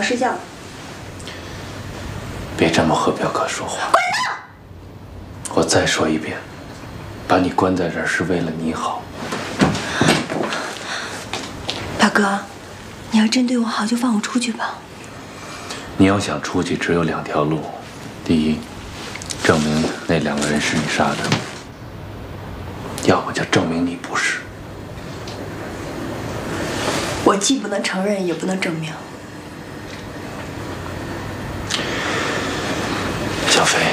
要睡觉。 别这么和表哥说话。 滚蛋！ 我再说一遍，把你关在这儿是为了你好。 表哥，你要真对我好，就放我出去吧。 你要想出去，只有2条路：第一，证明那2个人是你杀的；要么就证明你不是。 我既不能承认，也不能证明。 小飞，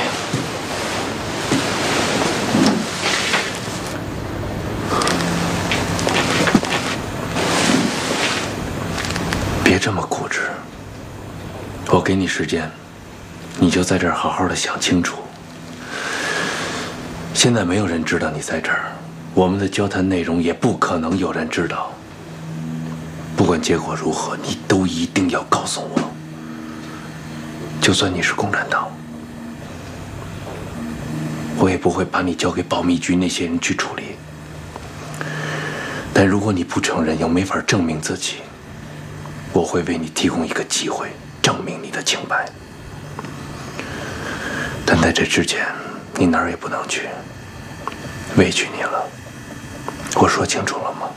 别这么固执。我给你时间，你就在这儿好好的想清楚。现在没有人知道你在这儿，我们的交谈内容也不可能有人知道。不管结果如何，你都一定要告诉我。就算你是共产党，我也不会把你交给保密局那些人去处理。但如果你不承认，又没法证明自己，我会为你提供一个机会，证明你的清白。但在这之前，你哪儿也不能去。委屈你了，我说清楚了吗？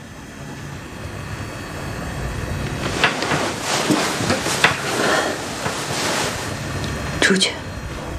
出去。